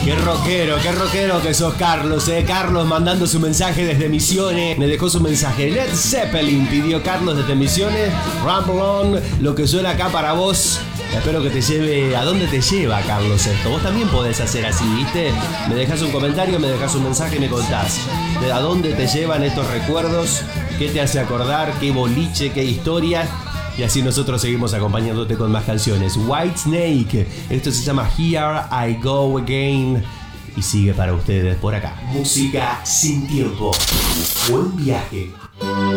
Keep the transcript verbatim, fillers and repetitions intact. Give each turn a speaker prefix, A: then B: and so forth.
A: Qué rockero, qué rockero que sos, Carlos, eh. Carlos mandando su mensaje desde Misiones. Me dejó su mensaje. Led Zeppelin pidió Carlos desde Misiones. Rumble On, lo que suena acá para vos. Espero que te lleve. ¿A dónde te lleva, Carlos, esto? Vos también podés hacer así, ¿viste? Me dejas un comentario, me dejas un mensaje y me contás. ¿De a dónde te llevan estos recuerdos? ¿Qué te hace acordar? ¿Qué boliche? ¿Qué historia? Y así nosotros seguimos acompañándote con más canciones. Whitesnake, esto se llama Here I Go Again. Y sigue para ustedes por acá. Música sin tiempo. Buen viaje.